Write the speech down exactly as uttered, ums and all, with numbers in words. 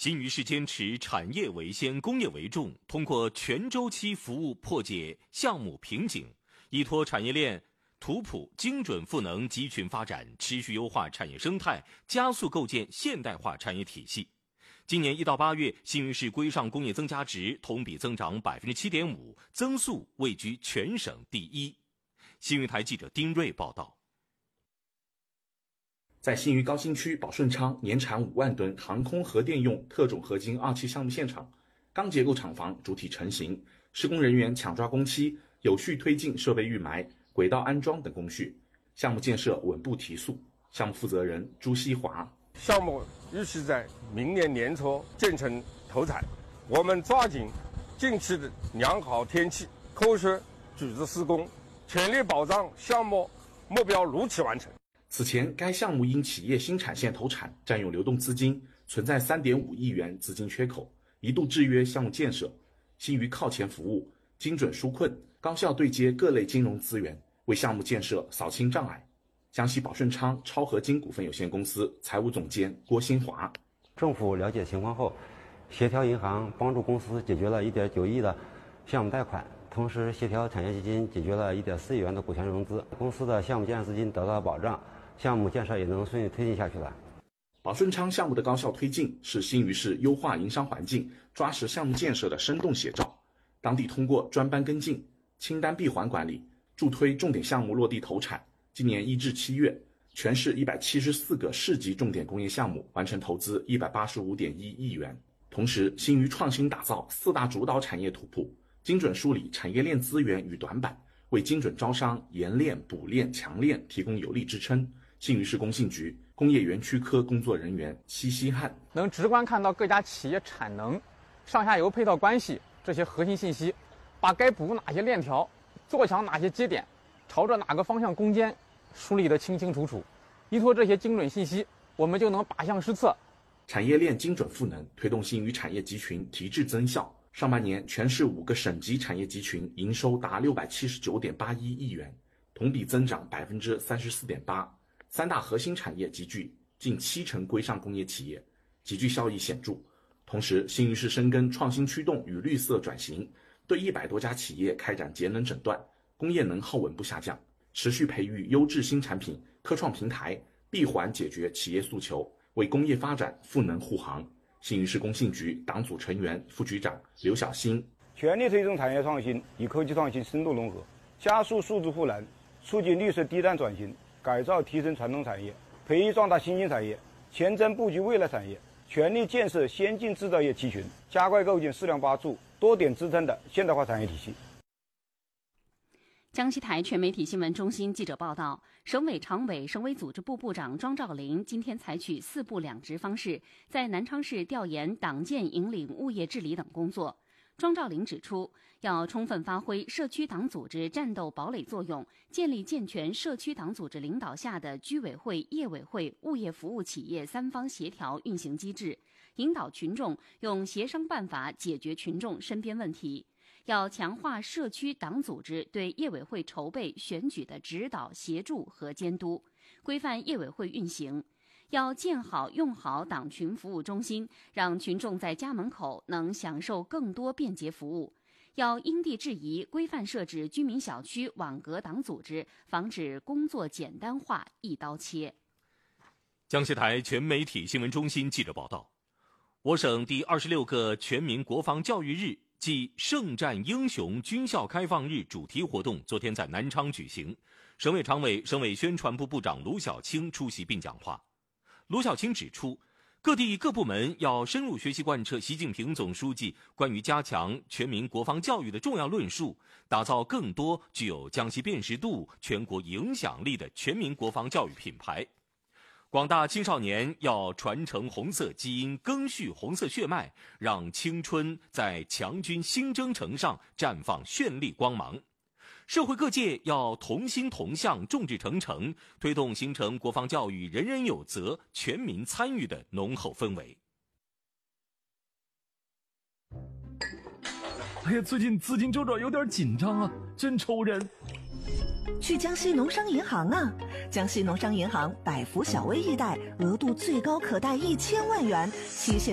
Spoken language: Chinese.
新余市坚持产业为先、工业为重，通过全周期服务破解项目瓶颈，依托产业链图谱精准赋能集群发展，持续优化产业生态，加速构建现代化产业体系。今年一到八月，新余市规上工业增加值同比增长百分之七点五，增速位居全省第一。新余台记者丁瑞报道。 在新余高新区宝顺昌年产五万吨航空核电用特种合金二期项目现场，钢结构厂房主体成型，施工人员抢抓工期，有序推进设备预埋、轨道安装等工序，项目建设稳步提速。项目负责人朱希华： 项目预期在明年年初建成投产，我们抓紧近期的良好天气，科学组织施工，全力保障项目目标如期完成。 此前，该项目因企业新产线投产占用流动资金，存在 三点五亿元资金缺口，一度制约项目建设。新余靠前服务，精准纾困，高效对接各类金融资源，为项目建设扫清障碍。江西宝顺昌超合金股份有限公司财务总监郭新华： 政府了解情况后，协调银行帮助公司解决了 一点九亿的项目贷款，同时协调产业基金解决了 一点四亿元的股权融资，公司的项目建设资金得到了保障，项目建设也能顺利推进下去了。 宝顺昌项目的高效推进，是新余市优化营商环境、抓实项目建设的生动写照。当地通过专班跟进、清单闭环管理，助推重点项目落地投产。今年一至七月，全市一百七十四个市级重点工业项目完成投资一百八十五点一亿元。同时，新余创新打造四大主导产业图谱，精准梳理产业链资源与短板，为精准招商、研链、补链、强链提供有力支撑。新余市工信局工业园区科工作人员戚希汉： 能直观看到各家企业产能、上下游配套关系这些核心信息，把该补哪些链条、做强哪些节点、朝着哪个方向攻坚，梳理得清清楚楚。依托这些精准信息，我们就能靶向施策。 产业链精准赋能，推动新余产业集群提质增效。上半年，全市五个省级产业集群营收达六百七十九点八一亿元，同比增长百分之三十四点八。三大核心产业集聚近七成规上工业企业，集聚效益显著。同时，新余市深耕创新驱动与绿色转型，对一百多家企业开展节能诊断，工业能耗稳步下降，持续培育优质新产品、科创平台，闭环解决企业诉求，为工业发展赋能护航。新余市工信局党组成员、副局长刘晓欣： 全力推动产业创新与科技创新深度融合，加速数字赋能，促进绿色低碳转型，改造提升传统产业，培育壮大新兴产业，前瞻布局未来产业，全力建设先进制造业集群，加快构建四梁八柱、多点支撑的现代化产业体系。 江西台全媒体新闻中心记者报道，省委常委、省委组织部部长庄兆麟今天采取四部两职方式，在南昌市调研党建引领物业治理等工作。庄兆麟指出，要充分发挥社区党组织战斗堡垒作用，建立健全社区党组织领导下的居委会、业委会、物业服务企业三方协调运行机制，引导群众用协商办法解决群众身边问题。要强化社区党组织对业委会筹备选举的指导、协助和监督，规范业委会运行。要建好用好党群服务中心，让群众在家门口能享受更多便捷服务。要因地制宜规范设置居民小区网格党组织，防止工作简单化、一刀切。 江西台全媒体新闻中心记者报道，我省第二十六个全民国防教育日暨圣战英雄军校开放日主题活动昨天在南昌举行，省委常委、省委宣传部部长卢小青出席并讲话。卢小青指出，各地各部门要深入学习贯彻习近平总书记关于加强全民国防教育的重要论述，打造更多具有江西辨识度、全国影响力的全民国防教育品牌。广大青少年要传承红色基因，赓续红色血脉，让青春在强军新征程上绽放绚丽光芒。社会各界要同心同向、众志成城，推动形成国防教育人人有责、全民参与的浓厚氛围。 哎呀，最近资金周转有点紧张啊，真愁人。 去江西农商银行啊！江西农商银行百福小微易贷，额度最高可贷一千万元，期限